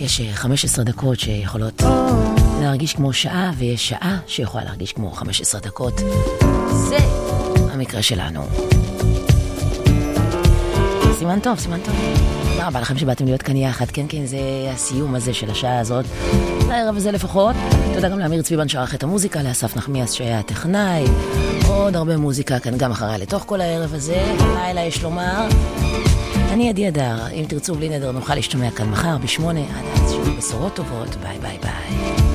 יש 15 דקות שיכולות להרגיש כמו שעה, ויש שעה שיכולה להרגיש כמו 15 דקות. זה המקרה שלנו. סימן טוב, סימן טוב. תודה רבה לכם שבאתם להיות כאן יחד. כן, כן, זה הסיום הזה של השעה הזאת. לערב הזה לפחות. תודה גם לאמיר צביבן שערך את המוזיקה, לאסף נחמיאס שהיה הטכנאי. עוד הרבה מוזיקה כאן גם אחריי לתוך כל הערב הזה. לילה יש לומר. אני עדי אדר. אם תרצו בלי נדר נוכל להשתמע כאן מחר ב8. עד אז שוב בשורות טובות. ביי ביי ביי.